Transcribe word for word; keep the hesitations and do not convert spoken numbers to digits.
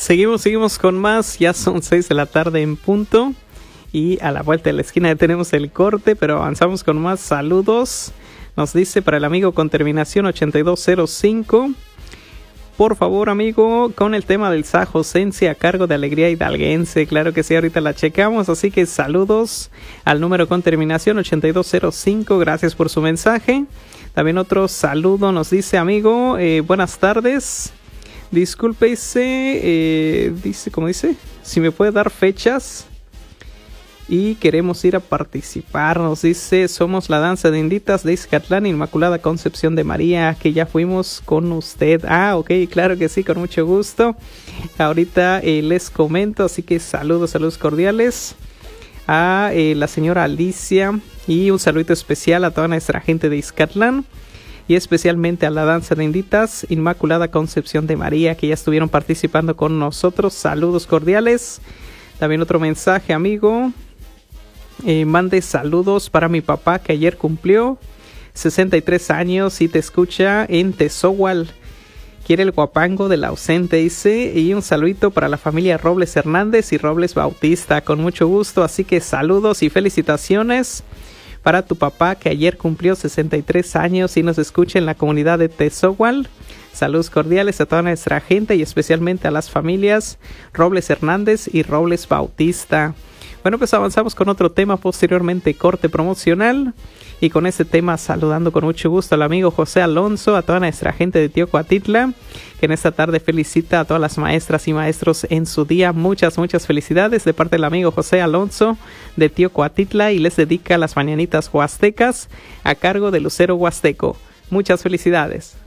Seguimos, seguimos con más. Ya son seis de la tarde en punto. Y a la vuelta de la esquina ya tenemos el corte, pero avanzamos con más saludos. Nos dice para el amigo con terminación ochenta y dos cero cinco. Por favor, amigo, con el tema del San Josense a cargo de Alegría Hidalguense. Claro que sí, ahorita la checamos. Así que saludos al número con terminación ochenta y dos cero cinco. Gracias por su mensaje. También otro saludo nos dice, amigo, eh, buenas tardes. Disculpe, dice, eh, dice, ¿cómo dice? Si me puede dar fechas. Y queremos ir a participar, nos dice, somos la danza de inditas de Izcatlán, Inmaculada Concepción de María, que ya fuimos con usted. Ah, ok, claro que sí, con mucho gusto. Ahorita eh, les comento, así que saludos, saludos cordiales a eh, la señora Alicia y un saludo especial a toda nuestra gente de Izcatlán y especialmente a la danza de inditas, Inmaculada Concepción de María, que ya estuvieron participando con nosotros. Saludos cordiales. También otro mensaje, amigo. Eh, mande saludos para mi papá que ayer cumplió sesenta y tres años y te escucha en Tezohual. Quiere el guapango del ausente, dice. Y un saludito para la familia Robles Hernández y Robles Bautista, con mucho gusto. Así que saludos y felicitaciones para tu papá que ayer cumplió sesenta y tres años y nos escucha en la comunidad de Tezohual. Saludos cordiales a toda nuestra gente y especialmente a las familias Robles Hernández y Robles Bautista. Bueno, pues avanzamos con otro tema, posteriormente corte promocional. Y con este tema saludando con mucho gusto al amigo José Alonso, a toda nuestra gente de Teocuatitla, que en esta tarde felicita a todas las maestras y maestros en su día. Muchas, muchas felicidades de parte del amigo José Alonso de Teocuatitla y les dedica las mañanitas huastecas a cargo de Lucero Huasteco. Muchas felicidades.